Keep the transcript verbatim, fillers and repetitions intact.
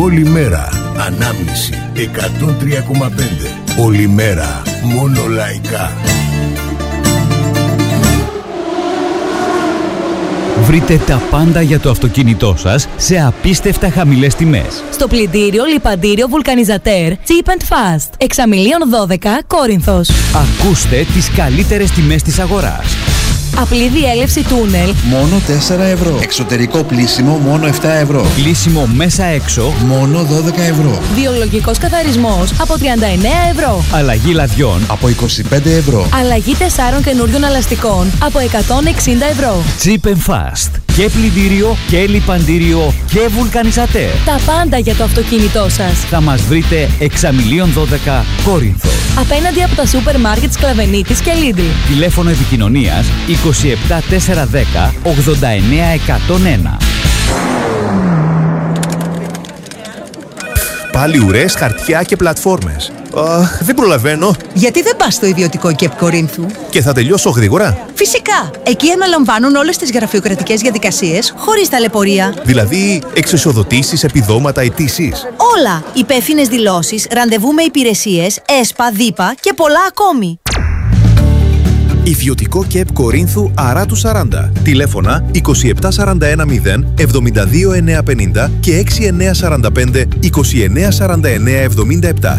όλη μέρα. Ανάμνηση εκατόν τρία κόμμα πέντε. Όλη μέρα. Μόνο λαϊκά. Βρείτε τα πάντα για το αυτοκίνητό σας σε απίστευτα χαμηλές τιμές. Στο πλυντήριο, λιπαντήριο, βουλκανιζατέρ, Cheap and Fast. Εξαμιλίων δώδεκα, Κόρινθος. Ακούστε τις καλύτερες τιμές της αγοράς. Απλή διέλευση τούνελ μόνο τέσσερα ευρώ. Εξωτερικό πλύσιμο μόνο επτά ευρώ. Πλύσιμο μέσα έξω μόνο δώδεκα ευρώ. Βιολογικός καθαρισμός από τριάντα εννέα ευρώ. Αλλαγή λαδιών από είκοσι πέντε ευρώ. Αλλαγή τεσσάρων καινούριων αλαστικών από εκατόν εξήντα ευρώ. Cheap and Fast. Και πλυντήριο και λιπαντήριο και βουλκανιζατέρ. Τα πάντα για το αυτοκίνητό σας. Θα μας βρείτε Εξαμιλίων δώδεκα, Κόρινθο. Απέναντι από τα σούπερ μάρκετ Σκλαβενίτης και Lidl. Τηλέφωνο επικοινωνίας είκοσι επτά τετρακόσια δέκα ογδόντα εννέα εκατόν ένα. Πάλι ουρές, χαρτιά και πλατφόρμες. Αχ, δεν προλαβαίνω. Γιατί δεν πας στο ιδιωτικό ΚΕΠ Κορίνθου? Και θα τελειώσω γρήγορα. Φυσικά! Εκεί αναλαμβάνουν όλες τις γραφειοκρατικές διαδικασίες χωρίς ταλαιπωρία. Δηλαδή, εξισοδοτήσεις, επιδόματα, αιτήσεις. Όλα! Υπεύθυνες δηλώσεις, ραντεβού με υπηρεσίες, ΕΣΠΑ, ΔΥΠΑ και πολλά ακόμη. Ιδιωτικό ΚΕΠ Κορίνθου Αράτου σαράντα. Τηλέφωνα είκοσι επτά σαράντα ένα μηδέν εβδομήντα δύο εννιακόσια πενήντα και έξι εννιακόσια σαράντα πέντε είκοσι εννέα σαράντα εννέα εβδομήντα επτά.